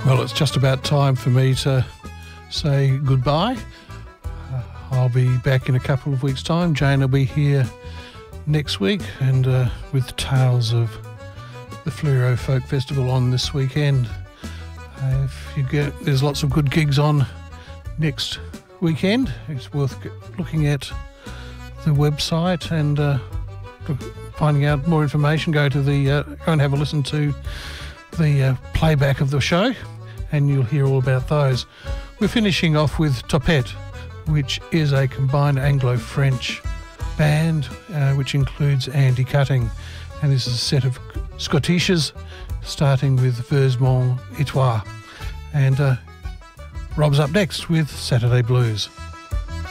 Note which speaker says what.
Speaker 1: Well, it's just about time for me to say goodbye. I'll be back in a couple of weeks' time. Jane will be here next week and with tales of the Fleurieu Folk Festival on this weekend. There's lots of good gigs on next weekend. It's worth looking at the website and finding out more information. Go and have a listen to the playback of the show, and you'll hear all about those. We're finishing off with Topette, which is a combined Anglo-French band, which includes Andy Cutting, and this is a set of schottisches, starting with Vers mon Etoile. And Rob's up next with Saturday Blues.